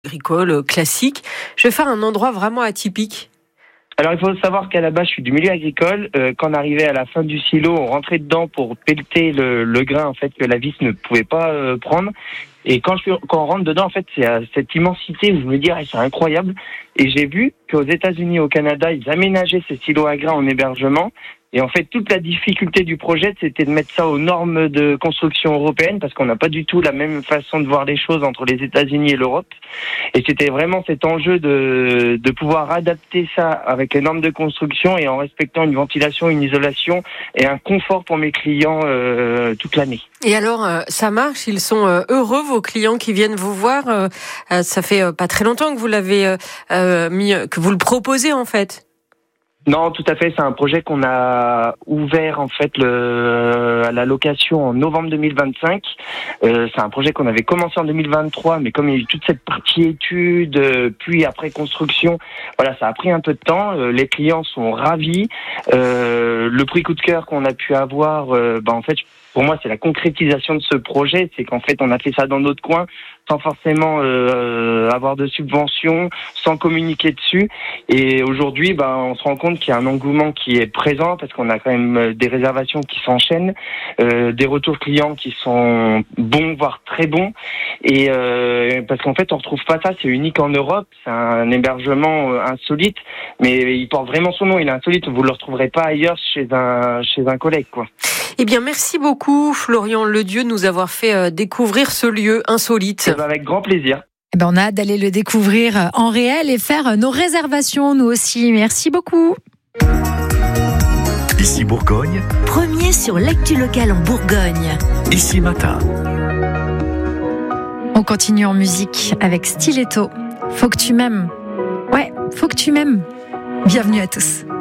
agricole classique. Je vais faire un endroit vraiment atypique. Alors, il faut savoir qu'à la base, je suis du milieu agricole. Quand on arrivait à la fin du silo, on rentrait dedans pour pelleter le grain, en fait, que la vis ne pouvait pas prendre. Et quand on rentre dedans, en fait, c'est à cette immensité où je me dis, c'est incroyable. Et j'ai vu qu'aux États-Unis, au Canada, ils aménageaient ces silos à grains en hébergement. Et en fait, toute la difficulté du projet, c'était de mettre ça aux normes de construction européennes, parce qu'on n'a pas du tout la même façon de voir les choses entre les États-Unis et l'Europe. Et c'était vraiment cet enjeu de pouvoir adapter ça avec les normes de construction et en respectant une ventilation, une isolation et un confort pour mes clients toute l'année. Et alors, ça marche? Ils sont heureux, vos clients qui viennent vous voir? Ça fait pas très longtemps que vous l'avez que vous le proposez en fait. Non, tout à fait. C'est un projet qu'on a ouvert en fait à la location en novembre 2025. C'est un projet qu'on avait commencé en 2023, mais comme il y a eu toute cette partie études, puis après construction, voilà, ça a pris un peu de temps. Les clients sont ravis. Le prix coup de cœur qu'on a pu avoir, en fait, pour moi, c'est la concrétisation de ce projet. C'est qu'en fait, on a fait ça dans notre coin, sans forcément avoir de subventions, sans communiquer dessus. Et aujourd'hui, on se rend compte qu'il y a un engouement qui est présent parce qu'on a quand même des réservations qui s'enchaînent, des retours clients qui sont bons, voire très bons. Et parce qu'en fait, on retrouve pas ça, c'est unique en Europe. C'est un hébergement insolite, mais il porte vraiment son nom. Il est insolite. Vous le retrouverez pas ailleurs chez un collègue, quoi. Eh bien, merci beaucoup, Florian Ledieu, de nous avoir fait découvrir ce lieu insolite. Avec grand plaisir. On a hâte d'aller le découvrir en réel et faire nos réservations, nous aussi. Merci beaucoup. Ici Bourgogne. Premier sur l'actu locale en Bourgogne. Ici Matin. On continue en musique avec Stiletto. Faut que tu m'aimes. Ouais, faut que tu m'aimes. Bienvenue à tous.